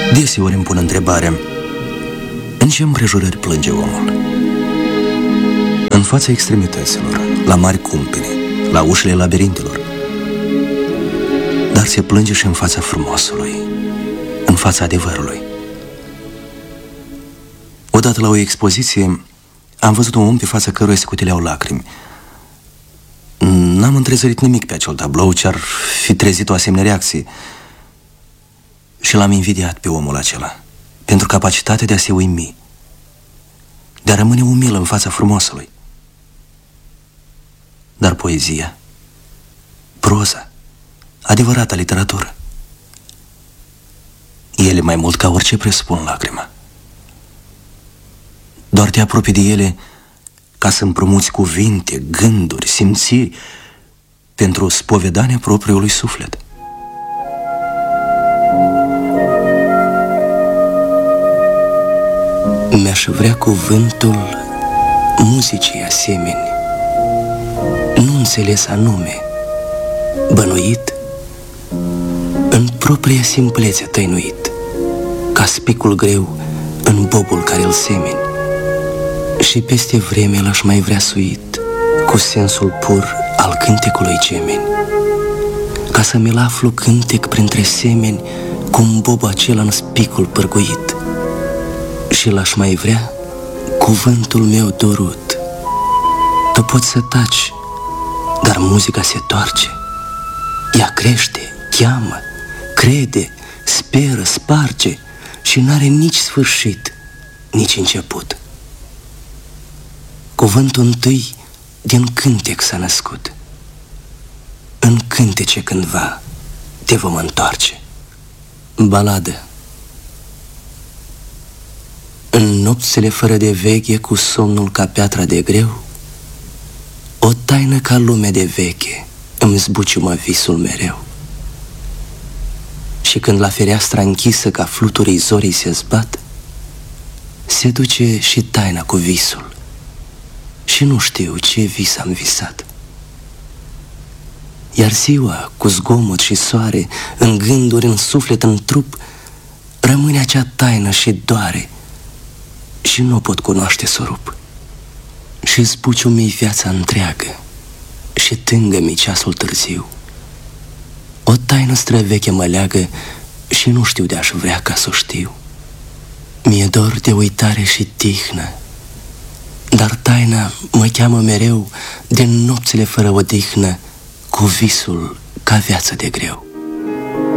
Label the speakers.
Speaker 1: Deseori îmi pun întrebarea: în ce împrejurări plânge omul? În fața extremităților, la mari cumpene, la ușile labirintelor. Dar se plânge și în fața frumosului, în fața adevărului. Odată la o expoziție am văzut un om pe fața căruia se cutileau lacrimi. N-am întrezărit nimic pe acel tablou ce ar fi trezit o asemenea reacție și l-am invidiat pe omul acela pentru capacitatea de a se uimi, de a rămâne umil în fața frumosului. Dar poezia, proza, adevărata literatură, ele mai mult ca orice presupun lacrima. Doar te apropii de ele ca să împrumuți cuvinte, gânduri, simțiri pentru spovedania propriului suflet. Mi-aș vrea cuvântul muzicii asemeni, nu înțeles anume, bănuit, în propria simplețe tăinuit, ca spicul greu în bobul care îl semeni. Și peste vreme l-aș mai vrea suit cu sensul pur al cântecului gemeni, ca să mi-l aflu cântec printre semeni cu un bob acela în spicul pârguit. Și l-aș mai vrea cuvântul meu dorut. Tu poți să taci, dar muzica se toarce. Ea crește, cheamă, crede, speră, sparge și n-are nici sfârșit, nici început. Cuvântul întâi din cântec s-a născut. În cântece cândva te vom întoarce. Baladă. În nopțile fără de veche, cu somnul ca piatra de greu, o taină ca lume de veche îmi zbuciumă visul mereu. Și când la fereastra închisă ca fluturii zorii se zbat, se duce și taina cu visul. Și nu știu ce vis am visat. Iar ziua, cu zgomot și soare, în gânduri, în suflet, în trup, rămâne acea taină și doare, și nu pot cunoaște să o rup. Și zbuciu-mi viața întreagă și tângă-mi ceasul târziu. O taină străveche mă leagă și nu știu de-aș vrea ca să o știu. Mi-e dor de uitare și tihnă, dar taina mă cheamă mereu din nopțile fără odihnă, cu visul ca viață de greu.